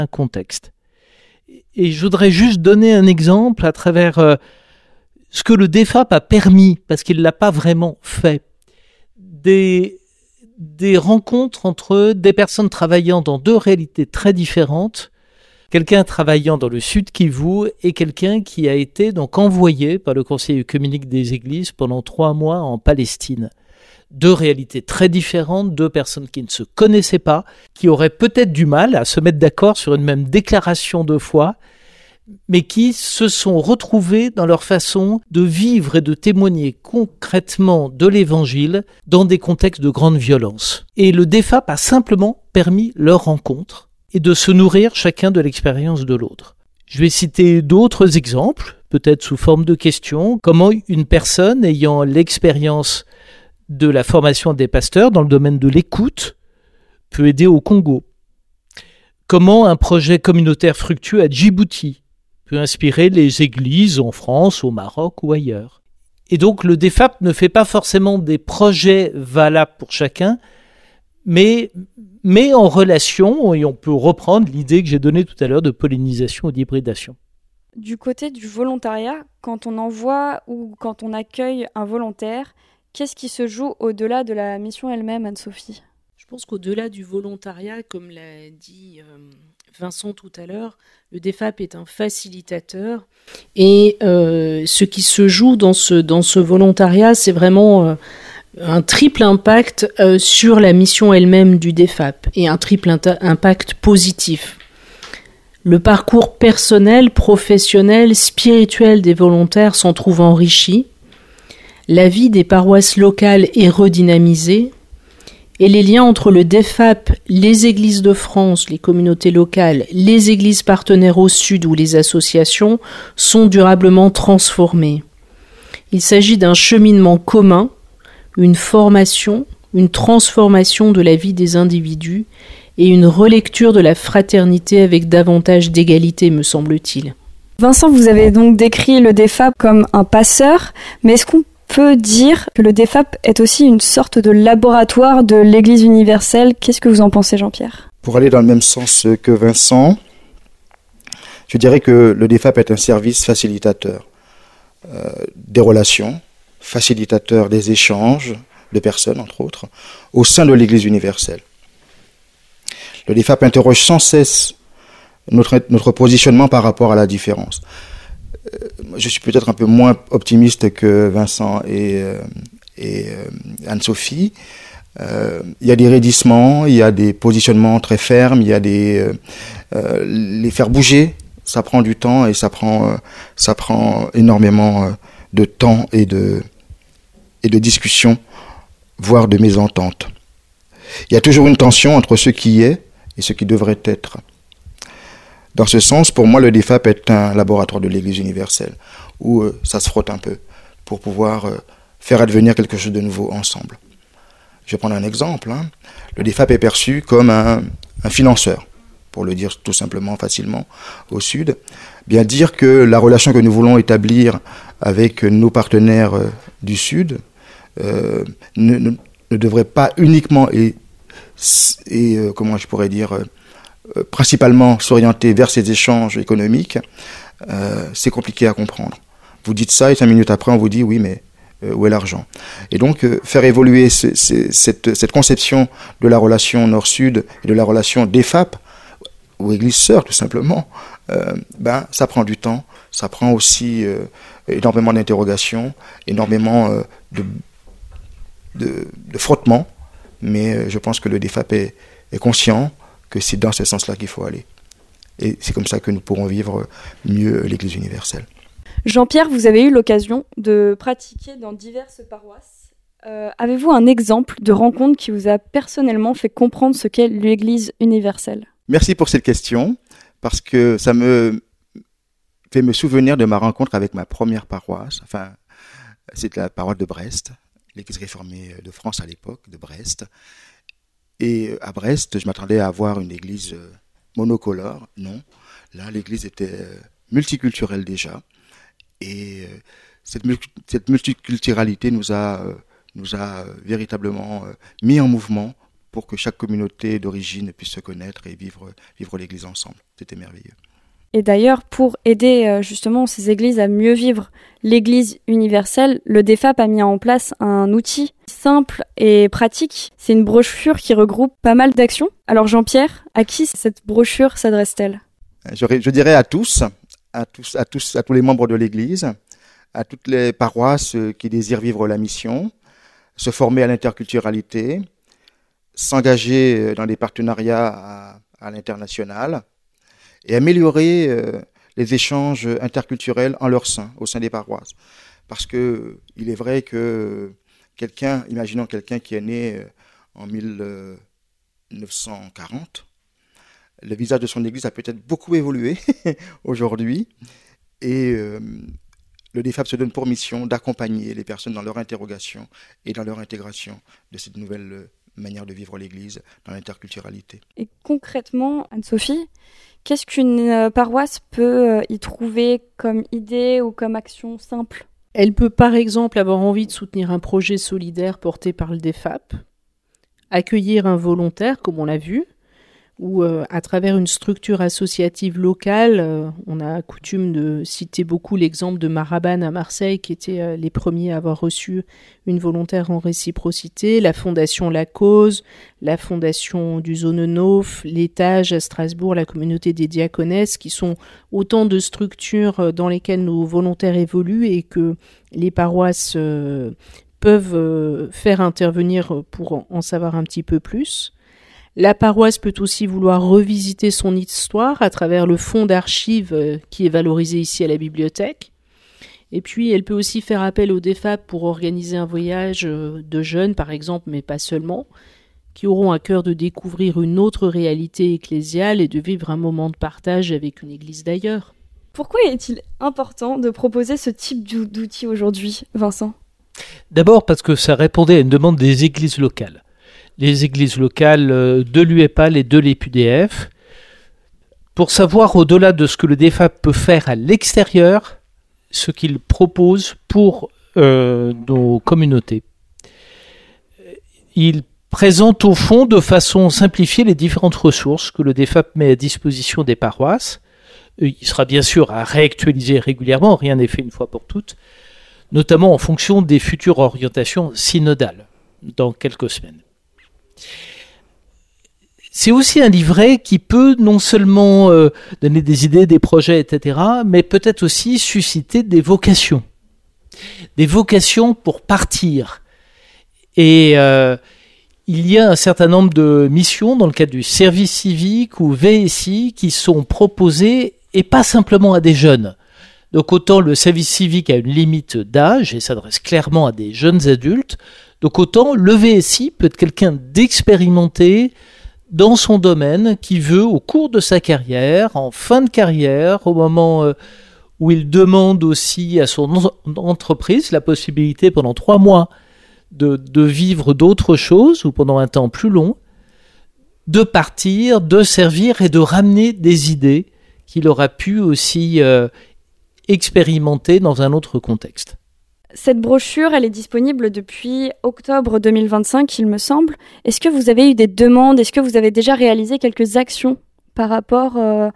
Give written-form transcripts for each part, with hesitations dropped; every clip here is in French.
un contexte. Et je voudrais juste donner un exemple à travers ce que le DEFAP a permis, parce qu'il ne l'a pas vraiment fait. Des rencontres entre des personnes travaillant dans deux réalités très différentes, quelqu'un travaillant dans le Sud Kivu et quelqu'un qui a été donc envoyé par le Conseil œcuménique des Églises pendant 3 mois en Palestine. Deux réalités très différentes, deux personnes qui ne se connaissaient pas, qui auraient peut-être du mal à se mettre d'accord sur une même déclaration de foi, mais qui se sont retrouvés dans leur façon de vivre et de témoigner concrètement de l'Évangile dans des contextes de grande violence. Et le DEFAP a simplement permis leur rencontre et de se nourrir chacun de l'expérience de l'autre. Je vais citer d'autres exemples, peut-être sous forme de questions. Comment une personne ayant l'expérience de la formation des pasteurs dans le domaine de l'écoute peut aider au Congo? Comment un projet communautaire fructueux à Djibouti peut inspirer les églises en France, au Maroc ou ailleurs? Et donc le DEFAP ne fait pas forcément des projets valables pour chacun, mais en relation, et on peut reprendre l'idée que j'ai donnée tout à l'heure de pollinisation ou d'hybridation. Du côté du volontariat, quand on envoie ou quand on accueille un volontaire, qu'est-ce qui se joue au-delà de la mission elle-même, Anne-Sophie ? Je pense qu'au-delà du volontariat, comme l'a dit Vincent tout à l'heure, le DEFAP est un facilitateur. Et ce qui se joue dans ce volontariat, c'est vraiment un triple impact sur la mission elle-même du DEFAP, et un triple impact positif. Le parcours personnel, professionnel, spirituel des volontaires s'en trouve enrichi. La vie des paroisses locales est redynamisée. Et les liens entre le DEFAP, les églises de France, les communautés locales, les églises partenaires au Sud ou les associations sont durablement transformés. Il s'agit d'un cheminement commun, une formation, une transformation de la vie des individus et une relecture de la fraternité avec davantage d'égalité, me semble-t-il. Vincent, vous avez donc décrit le DEFAP comme un passeur, mais est-ce qu'on peut dire que le DEFAP est aussi une sorte de laboratoire de l'Église universelle? Qu'est-ce que vous en pensez, Jean-Pierre? Pour aller dans le même sens que Vincent, je dirais que le DEFAP est un service facilitateur des relations, facilitateur des échanges de personnes, entre autres, au sein de l'Église universelle. Le DEFAP interroge sans cesse notre positionnement par rapport à la différence. Je suis peut-être un peu moins optimiste que Vincent et Anne-Sophie. Il y a des raidissements, il y a des positionnements très fermes, il y a les faire bouger, ça prend du temps et ça prend énormément de temps et de discussion, voire de mésentente. Il y a toujours une tension entre ce qui est et ce qui devrait être. Dans ce sens, pour moi, le DEFAP est un laboratoire de l'Église universelle, où ça se frotte un peu, pour pouvoir faire advenir quelque chose de nouveau ensemble. Je vais prendre un exemple. Le DEFAP est perçu comme un financeur, pour le dire tout simplement, facilement, au Sud. Bien dire que la relation que nous voulons établir avec nos partenaires du Sud ne devrait pas uniquement comment je pourrais dire, principalement s'orienter vers ces échanges économiques, c'est compliqué à comprendre. Vous dites ça et 5 minutes après on vous dit oui mais où est l'argent? Et donc faire évoluer cette conception de la relation Nord-Sud et de la relation DEFAP ou Église sœur tout simplement, ça prend du temps, ça prend aussi énormément d'interrogations, énormément de frottements, mais je pense que le DEFAP est conscient que c'est dans ce sens-là qu'il faut aller. Et c'est comme ça que nous pourrons vivre mieux l'Église universelle. Jean-Pierre, vous avez eu l'occasion de pratiquer dans diverses paroisses. Avez-vous un exemple de rencontre qui vous a personnellement fait comprendre ce qu'est l'Église universelle? Merci pour cette question, parce que ça me fait me souvenir de ma rencontre avec ma première paroisse. Enfin, c'est la paroisse de Brest, l'Église réformée de France à l'époque, de Brest. Et à Brest, je m'attendais à avoir une église monocolore. Non, là, l'église était multiculturelle déjà. Et cette multiculturalité nous a véritablement mis en mouvement pour que chaque communauté d'origine puisse se connaître et vivre l'Église ensemble. C'était merveilleux. Et d'ailleurs, pour aider justement ces églises à mieux vivre l'Église universelle, le DEFAP a mis en place un outil simple et pratique. C'est une brochure qui regroupe pas mal d'actions. Alors Jean-Pierre, à qui cette brochure s'adresse-t-elle ? Je dirais à tous les membres de l'Église, à toutes les paroisses qui désirent vivre la mission, se former à l'interculturalité, s'engager dans des partenariats à l'international et améliorer les échanges interculturels en leur sein, au sein des paroisses. Parce que il est vrai que imaginons quelqu'un qui est né en 1940, le visage de son église a peut-être beaucoup évolué aujourd'hui et le DEFAP se donne pour mission d'accompagner les personnes dans leur interrogation et dans leur intégration de cette nouvelle manière de vivre l'église dans l'interculturalité. Et concrètement, Anne-Sophie, qu'est-ce qu'une paroisse peut y trouver comme idée ou comme action simple ? Elle peut par exemple avoir envie de soutenir un projet solidaire porté par le DEFAP, accueillir un volontaire, comme on l'a vu, ou à travers une structure associative locale. On a coutume de citer beaucoup l'exemple de Maraban à Marseille, qui étaient les premiers à avoir reçu une volontaire en réciprocité, la Fondation La Cause, la Fondation du Zone Neuf, l'Étage à Strasbourg, la Communauté des Diaconesses, qui sont autant de structures dans lesquelles nos volontaires évoluent et que les paroisses peuvent faire intervenir pour en savoir un petit peu plus. La paroisse peut aussi vouloir revisiter son histoire à travers le fonds d'archives qui est valorisé ici à la bibliothèque. Et puis, elle peut aussi faire appel au DEFAP pour organiser un voyage de jeunes, par exemple, mais pas seulement, qui auront à cœur de découvrir une autre réalité ecclésiale et de vivre un moment de partage avec une église d'ailleurs. Pourquoi est-il important de proposer ce type d'outil aujourd'hui, Vincent ? D'abord parce que ça répondait à une demande des églises locales. Les églises locales de l'UEPAL et de l'EPUDF, pour savoir au-delà de ce que le DEFAP peut faire à l'extérieur, ce qu'il propose pour nos communautés. Il présente au fond de façon simplifiée les différentes ressources que le DEFAP met à disposition des paroisses. Il sera bien sûr à réactualiser régulièrement, rien n'est fait une fois pour toutes, notamment en fonction des futures orientations synodales dans quelques semaines. C'est aussi un livret qui peut non seulement donner des idées, des projets, etc., mais peut-être aussi susciter des vocations pour partir. Et il y a un certain nombre de missions dans le cadre du service civique ou VSI qui sont proposées et pas simplement à des jeunes. Donc autant le service civique a une limite d'âge et s'adresse clairement à des jeunes adultes, donc autant le VSI peut être quelqu'un d'expérimenté dans son domaine qui veut, au cours de sa carrière, en fin de carrière, au moment où il demande aussi à son entreprise la possibilité pendant 3 mois de vivre d'autres choses ou pendant un temps plus long, de partir, de servir et de ramener des idées qu'il aura pu aussi expérimenter dans un autre contexte. Cette brochure, elle est disponible depuis octobre 2025, il me semble. Est-ce que vous avez eu des demandes ? Est-ce que vous avez déjà réalisé quelques actions par rapport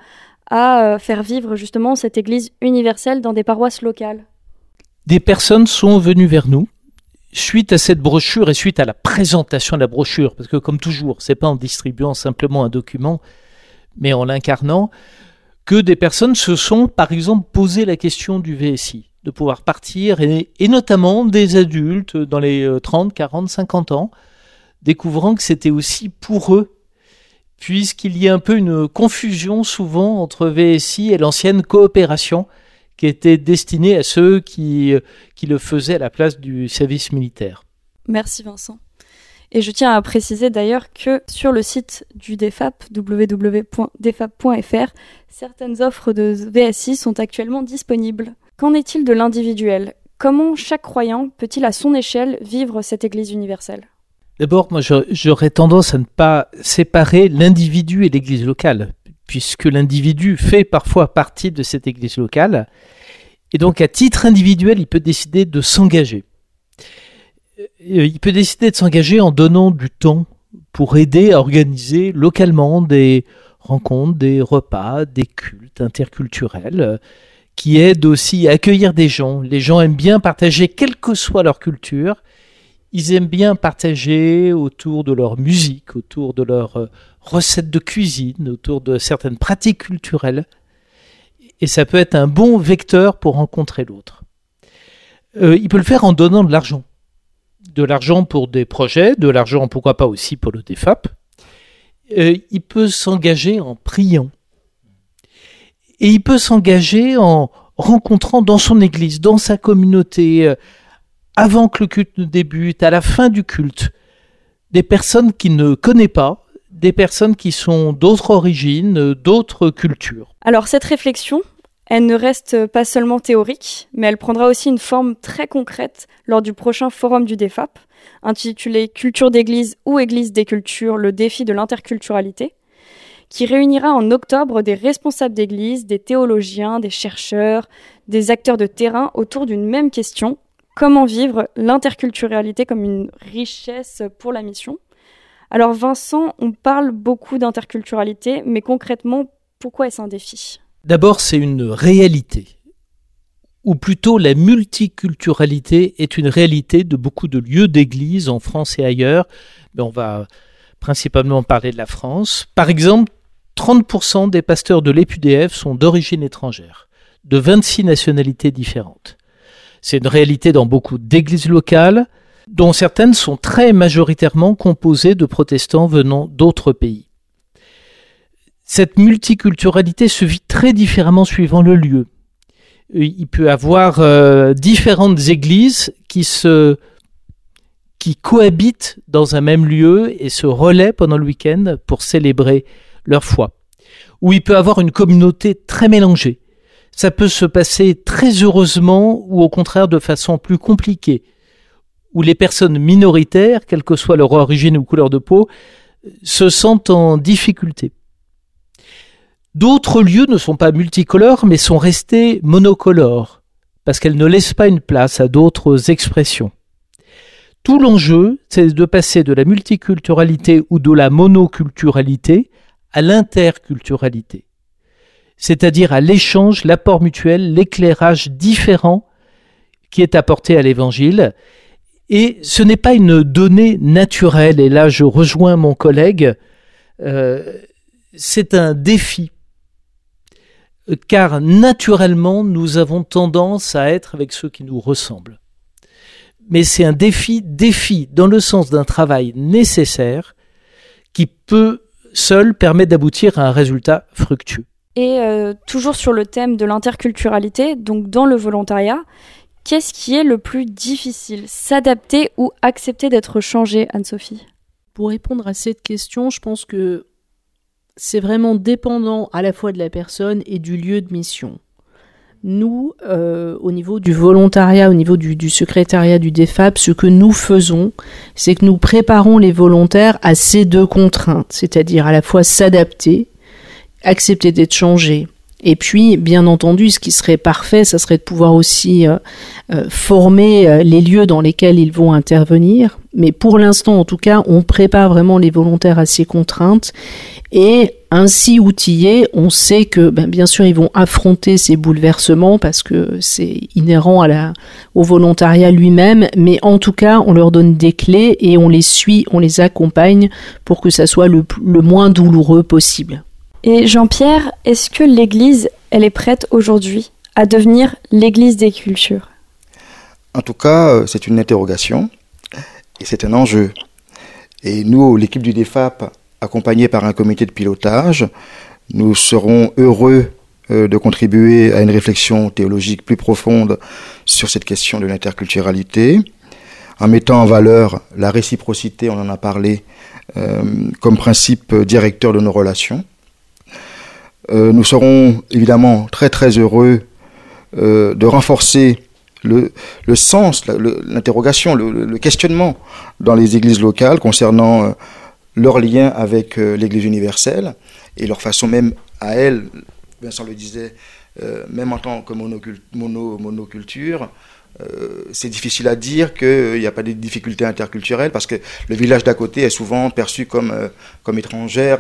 à faire vivre justement cette Église universelle dans des paroisses locales ? Des personnes sont venues vers nous suite à cette brochure et suite à la présentation de la brochure, parce que comme toujours, c'est pas en distribuant simplement un document, mais en l'incarnant, que des personnes se sont par exemple posé la question du VSI, de pouvoir partir, et notamment des adultes dans les 30, 40, 50 ans, découvrant que c'était aussi pour eux, puisqu'il y a un peu une confusion souvent entre VSI et l'ancienne coopération qui était destinée à ceux qui le faisaient à la place du service militaire. Merci Vincent. Et je tiens à préciser d'ailleurs que sur le site du DEFAP, www.defap.fr, certaines offres de VSI sont actuellement disponibles. Qu'en est-il de l'individuel ? Comment chaque croyant peut-il à son échelle vivre cette Église universelle ? D'abord, moi j'aurais tendance à ne pas séparer l'individu et l'Église locale, puisque l'individu fait parfois partie de cette Église locale, et donc à titre individuel, il peut décider de s'engager. Il peut décider de s'engager en donnant du temps pour aider à organiser localement des rencontres, des repas, des cultes interculturels qui aident aussi à accueillir des gens. Les gens aiment bien partager, quelle que soit leur culture. Ils aiment bien partager autour de leur musique, autour de leurs recettes de cuisine, autour de certaines pratiques culturelles. Et ça peut être un bon vecteur pour rencontrer l'autre. Il peut le faire en donnant de l'argent. De l'argent pour des projets, de l'argent pourquoi pas aussi pour le DEFAP. Il peut s'engager en priant. Et il peut s'engager en rencontrant dans son église, dans sa communauté, avant que le culte ne débute, à la fin du culte, des personnes qu'il ne connaît pas, des personnes qui sont d'autres origines, d'autres cultures. Alors cette réflexion, elle ne reste pas seulement théorique, mais elle prendra aussi une forme très concrète lors du prochain forum du DEFAP, intitulé « Culture d'église ou Église des cultures, le défi de l'interculturalité », qui réunira en octobre des responsables d'église, des théologiens, des chercheurs, des acteurs de terrain autour d'une même question: comment vivre l'interculturalité comme une richesse pour la mission? Alors Vincent, on parle beaucoup d'interculturalité, mais concrètement, pourquoi est-ce un défi? D'abord, c'est une réalité, ou plutôt la multiculturalité est une réalité de beaucoup de lieux d'église en France et ailleurs. Mais on va principalement parler de la France. Par exemple, 30% des pasteurs de l'EPUDF sont d'origine étrangère, de 26 nationalités différentes. C'est une réalité dans beaucoup d'églises locales, dont certaines sont très majoritairement composées de protestants venant d'autres pays. Cette multiculturalité se vit très différemment suivant le lieu. Il peut y avoir différentes églises qui cohabitent dans un même lieu et se relaient pendant le week-end pour célébrer leur foi. Ou il peut y avoir une communauté très mélangée. Ça peut se passer très heureusement ou au contraire de façon plus compliquée, où les personnes minoritaires, quelle que soit leur origine ou couleur de peau, se sentent en difficulté. D'autres lieux ne sont pas multicolores, mais sont restés monocolores, parce qu'elles ne laissent pas une place à d'autres expressions. Tout l'enjeu, c'est de passer de la multiculturalité ou de la monoculturalité à l'interculturalité, c'est-à-dire à l'échange, l'apport mutuel, l'éclairage différent qui est apporté à l'Évangile. Et ce n'est pas une donnée naturelle, et là je rejoins mon collègue, c'est un défi. Car naturellement, nous avons tendance à être avec ceux qui nous ressemblent. Mais c'est un défi dans le sens d'un travail nécessaire qui peut seul permettre d'aboutir à un résultat fructueux. Et toujours sur le thème de l'interculturalité, donc dans le volontariat, qu'est-ce qui est le plus difficile? S'adapter ou accepter d'être changé, Anne-Sophie? Pour répondre à cette question, je pense que c'est vraiment dépendant à la fois de la personne et du lieu de mission. Nous, au niveau du volontariat, au niveau du secrétariat du DEFAP, ce que nous faisons, c'est que nous préparons les volontaires à ces deux contraintes, c'est-à-dire à la fois s'adapter, accepter d'être changé. Et puis, bien entendu, ce qui serait parfait, ça serait de pouvoir aussi former les lieux dans lesquels ils vont intervenir. Mais pour l'instant, en tout cas, on prépare vraiment les volontaires à ces contraintes. Et ainsi outillés, on sait que, bien sûr, ils vont affronter ces bouleversements parce que c'est inhérent au volontariat lui-même. Mais en tout cas, on leur donne des clés et on les suit, on les accompagne pour que ça soit le moins douloureux possible. Et Jean-Pierre, est-ce que l'Église, elle est prête aujourd'hui à devenir l'Église des cultures? En tout cas, c'est une interrogation et c'est un enjeu. Et nous, l'équipe du DEFAP, accompagnée par un comité de pilotage, nous serons heureux de contribuer à une réflexion théologique plus profonde sur cette question de l'interculturalité, en mettant en valeur la réciprocité, on en a parlé, comme principe directeur de nos relations. Nous serons évidemment très très heureux de renforcer le sens, l'interrogation, le questionnement dans les églises locales concernant leur lien avec l'Église universelle et leur façon même à elles, Vincent le disait, même en tant que monoculture, c'est difficile à dire qu'il n'y a pas de difficultés interculturelles parce que le village d'à côté est souvent perçu comme étrangère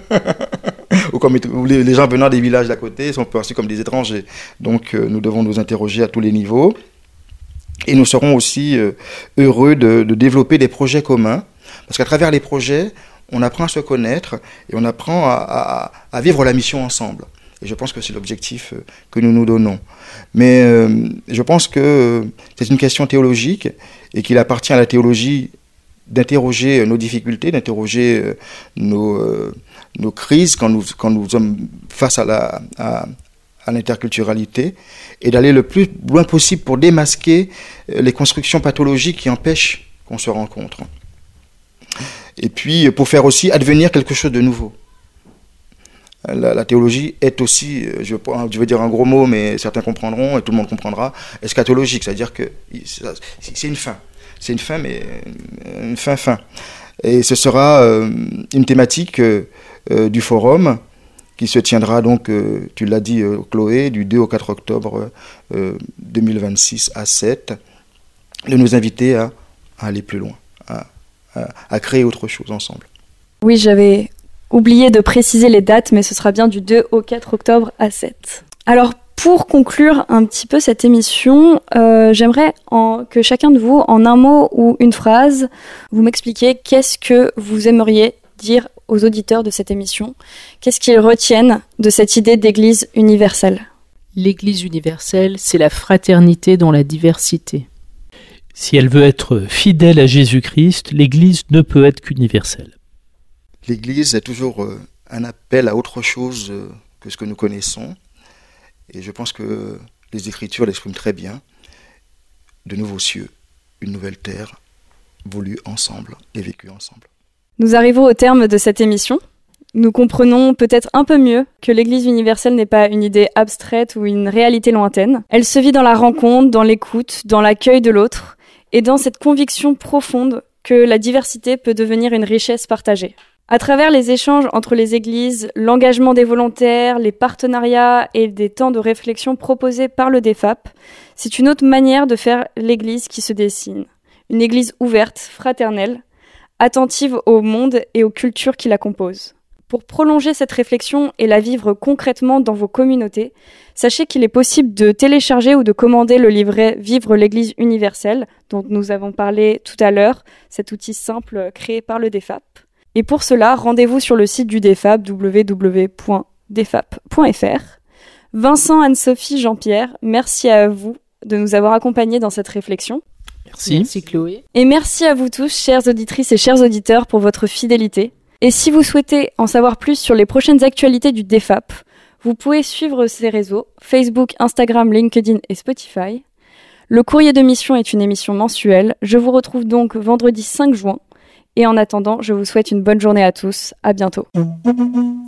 ou les gens venant des villages d'à côté sont perçus comme des étrangers. Donc nous devons nous interroger à tous les niveaux et nous serons aussi heureux de développer des projets communs parce qu'à travers les projets, on apprend à se connaître et on apprend à vivre la mission ensemble. Et je pense que c'est l'objectif que nous nous donnons. Mais je pense que c'est une question théologique et qu'il appartient à la théologie d'interroger nos difficultés, d'interroger nos crises quand nous sommes face à l'interculturalité et d'aller le plus loin possible pour démasquer les constructions pathologiques qui empêchent qu'on se rencontre. Et puis pour faire aussi advenir quelque chose de nouveau. La théologie est aussi, je veux dire un gros mot, mais certains comprendront et tout le monde comprendra, eschatologique, c'est-à-dire que c'est une fin. C'est une fin, mais une fin. Et ce sera une thématique du forum qui se tiendra donc, tu l'as dit Chloé, du 2 au 4 octobre 2026 à 7, de nous inviter à aller plus loin, à créer autre chose ensemble. Oui, j'avais oublié de préciser les dates, mais ce sera bien du 2 au 4 octobre à 7. Alors, pour conclure un petit peu cette émission, j'aimerais que chacun de vous, en un mot ou une phrase, vous m'expliquiez qu'est-ce que vous aimeriez dire aux auditeurs de cette émission. Qu'est-ce qu'ils retiennent de cette idée d'église universelle ? L'église universelle, c'est la fraternité dans la diversité. Si elle veut être fidèle à Jésus-Christ, l'église ne peut être qu'universelle. L'Église est toujours un appel à autre chose que ce que nous connaissons. Et je pense que les Écritures l'expriment très bien. De nouveaux cieux, une nouvelle terre, voulue ensemble et vécue ensemble. Nous arrivons au terme de cette émission. Nous comprenons peut-être un peu mieux que l'Église universelle n'est pas une idée abstraite ou une réalité lointaine. Elle se vit dans la rencontre, dans l'écoute, dans l'accueil de l'autre et dans cette conviction profonde que la diversité peut devenir une richesse partagée. À travers les échanges entre les églises, l'engagement des volontaires, les partenariats et des temps de réflexion proposés par le DEFAP, c'est une autre manière de faire l'église qui se dessine. Une église ouverte, fraternelle, attentive au monde et aux cultures qui la composent. Pour prolonger cette réflexion et la vivre concrètement dans vos communautés, sachez qu'il est possible de télécharger ou de commander le livret « Vivre l'Église universelle » dont nous avons parlé tout à l'heure, cet outil simple créé par le DEFAP. Et pour cela, rendez-vous sur le site du DEFAP, www.defap.fr. Vincent, Anne-Sophie, Jean-Pierre, merci à vous de nous avoir accompagnés dans cette réflexion. Merci Chloé. Et merci à vous tous, chères auditrices et chers auditeurs, pour votre fidélité. Et si vous souhaitez en savoir plus sur les prochaines actualités du DEFAP, vous pouvez suivre ces réseaux, Facebook, Instagram, LinkedIn et Spotify. Le courrier de mission est une émission mensuelle. Je vous retrouve donc vendredi 5 juin. Et en attendant, je vous souhaite une bonne journée à tous. À bientôt.